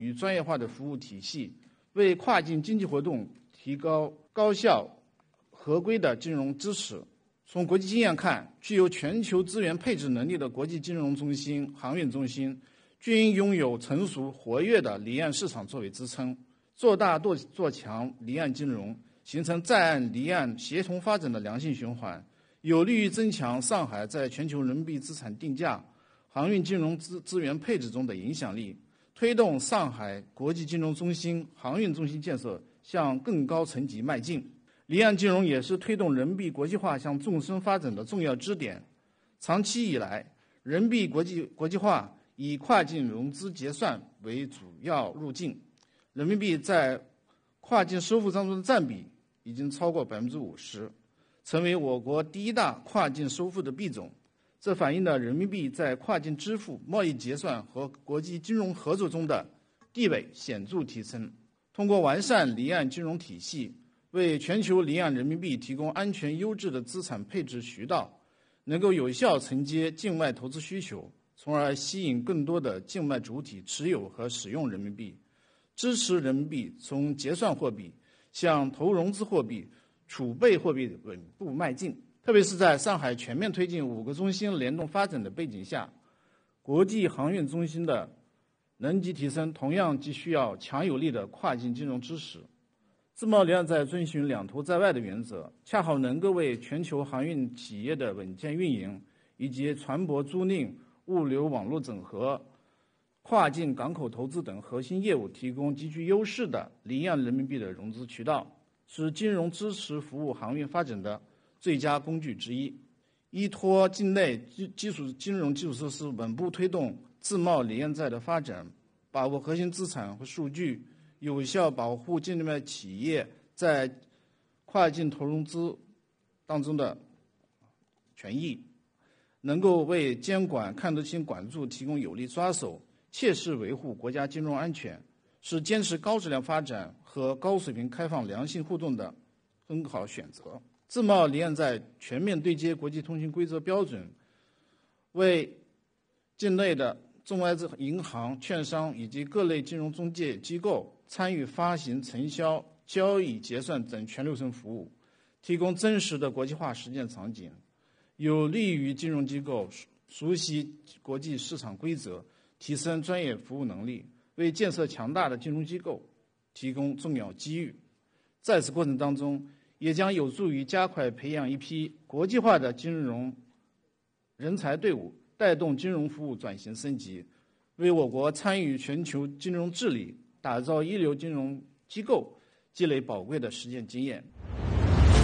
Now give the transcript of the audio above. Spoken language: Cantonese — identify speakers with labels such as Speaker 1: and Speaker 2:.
Speaker 1: 与专业化的服务体系，为跨境经济活动提高高效、合规的金融支持。从国际经验看，具有全球资源配置能力的国际金融中心、航运中心，均拥有成熟活跃的离岸市场作为支撑，做大做强离岸金融，形成在岸离岸协同发展的良性循环，有利于增强上海在全球人民币资产定价、航运金融资源配置中的影响力，推动上海国际金融中心、航运中心建设向更高层级迈进。离岸金融也是推动人民币国际化向纵深发展的重要支点。长期以来，人民币国际化以跨境融资结算为主要路径，人民币在跨境收付当中的占比已经超过50%，成为我国第一大跨境收付的币种。这反映了人民币在跨境支付、贸易结算和国际金融合作中的地位显著提升。通过完善离岸金融体系，为全球离岸人民币提供安全优质的资产配置渠道，能够有效承接境外投资需求，从而吸引更多的境外主体持有和使用人民币，支持人民币从结算货币向投融资货币、储备货币稳步迈进。特别是在上海全面推进5个中心联动发展的背景下，国际航运中心的能级提升同样既需要强有力的跨境金融支持。自贸离岸在遵循两头在外的原则，恰好能够为全球航运企业的稳健运营以及船舶租赁、物流网络整合、跨境港口投资等核心业务提供极具优势的离岸人民币的融资渠道，是金融支持服务航运发展的最佳工具之一。依托境内金融基础设施，稳步推动自贸离岸债的发展，把握核心资产和数据，有效保护境外企业在跨境投融资当中的权益，能够为监管看得清管住提供有力抓手，切实维护国家金融安全，是坚持高质量发展和高水平开放良性互动的很好选择。自贸离岸债全面对接国际通行规则标准，为境内的中外资银行、券商以及各类金融中介机构参与发行、承销、交易、结算等全流程服务，提供真实的国际化实践场景，有利于金融机构熟悉国际市场规则，提升专业服务能力，为建设强大的金融机构提供重要机遇。在此过程当中，也将有助于加快培养一批国际化的金融人才队伍，带动金融服务转型升级，为我国参与全球金融治理、打造一流金融机构积累宝贵的实践经验。